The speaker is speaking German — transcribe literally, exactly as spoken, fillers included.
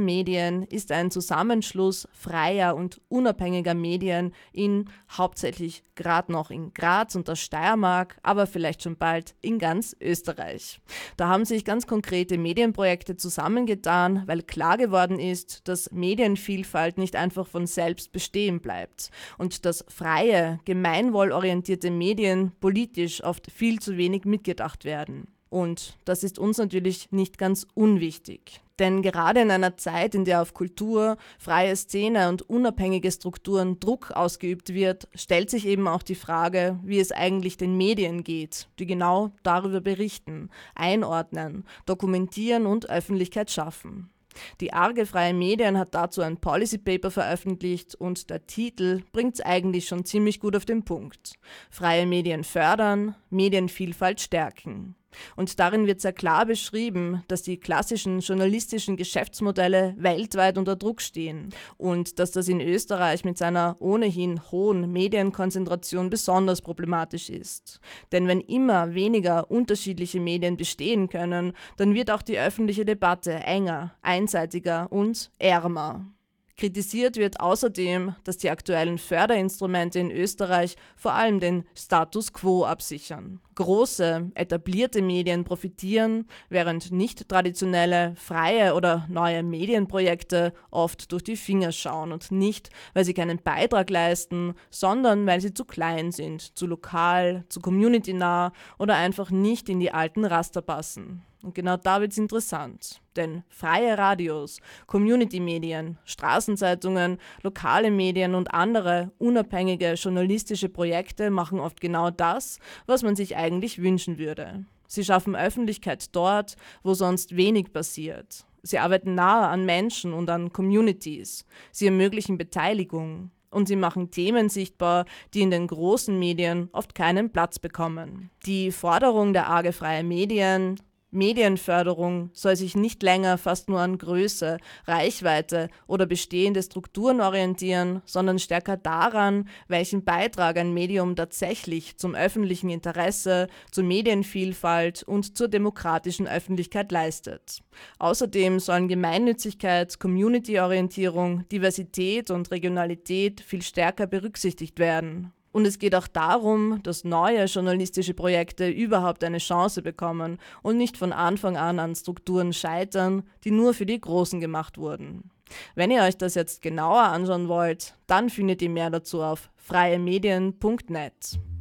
Medien ist ein Zusammenschluss freier und unabhängiger Medien in hauptsächlich gerade noch in Graz und der Steiermark, aber vielleicht schon bald in ganz Österreich. Da haben sich ganz konkrete Medienprojekte zusammengetan, weil klar geworden ist, dass Medienvielfalt nicht einfach von selbst bestehen bleibt und dass freie, gemeinwohlorientierte Medien politisch oft viel zu wenig mitgedacht werden. Und das ist uns natürlich nicht ganz unwichtig. Denn gerade in einer Zeit, in der auf Kultur, freie Szene und unabhängige Strukturen Druck ausgeübt wird, stellt sich eben auch die Frage, wie es eigentlich den Medien geht, die genau darüber berichten, einordnen, dokumentieren und Öffentlichkeit schaffen. Die Arge Freie Medien hat dazu ein Policy Paper veröffentlicht und der Titel bringt es eigentlich schon ziemlich gut auf den Punkt. Freie Medien fördern, Medienvielfalt stärken. Und darin wird sehr klar beschrieben, dass die klassischen journalistischen Geschäftsmodelle weltweit unter Druck stehen und dass das in Österreich mit seiner ohnehin hohen Medienkonzentration besonders problematisch ist. Denn wenn immer weniger unterschiedliche Medien bestehen können, dann wird auch die öffentliche Debatte enger, einseitiger und ärmer. Kritisiert wird außerdem, dass die aktuellen Förderinstrumente in Österreich vor allem den Status quo absichern. Große, etablierte Medien profitieren, während nicht traditionelle, freie oder neue Medienprojekte oft durch die Finger schauen und nicht, weil sie keinen Beitrag leisten, sondern weil sie zu klein sind, zu lokal, zu community-nah oder einfach nicht in die alten Raster passen. Und genau da wird es interessant, denn freie Radios, Community-Medien, Straßenzeitungen, lokale Medien und andere unabhängige journalistische Projekte machen oft genau das, was man sich eigentlich wünschen würde. Sie schaffen Öffentlichkeit dort, wo sonst wenig passiert. Sie arbeiten nahe an Menschen und an Communities. Sie ermöglichen Beteiligung. Und sie machen Themen sichtbar, die in den großen Medien oft keinen Platz bekommen. Die Forderung der Arge Freie Medien, Medienförderung soll sich nicht länger fast nur an Größe, Reichweite oder bestehende Strukturen orientieren, sondern stärker daran, welchen Beitrag ein Medium tatsächlich zum öffentlichen Interesse, zur Medienvielfalt und zur demokratischen Öffentlichkeit leistet. Außerdem sollen Gemeinnützigkeit, Community-Orientierung, Diversität und Regionalität viel stärker berücksichtigt werden. Und es geht auch darum, dass neue journalistische Projekte überhaupt eine Chance bekommen und nicht von Anfang an an Strukturen scheitern, die nur für die Großen gemacht wurden. Wenn ihr euch das jetzt genauer anschauen wollt, dann findet ihr mehr dazu auf freie medien punkt net.